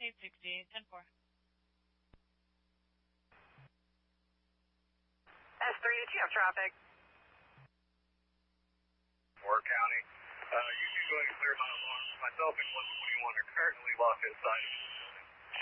860, 10-4. S3 to you have traffic. Warwick County. Usually going to clear my alarms. Myself and 121 are currently locked inside.